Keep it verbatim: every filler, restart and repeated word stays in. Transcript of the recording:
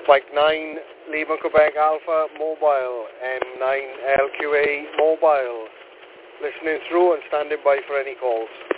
Mike nine, Lima Quebec Alpha Mobile, M nine L Q A Mobile. Listening through and standing by for any calls.